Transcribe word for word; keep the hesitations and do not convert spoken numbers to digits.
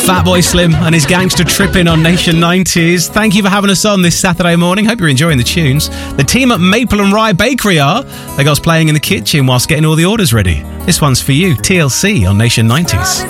Fatboy Slim and his gangster tripping on Nation nineties. Thank you for having us on this Saturday morning. Hope you're enjoying the tunes. The team at Maple and Rye Bakery are. They got us playing in the kitchen whilst getting all the orders ready. This one's for you, T L C on Nation nineties.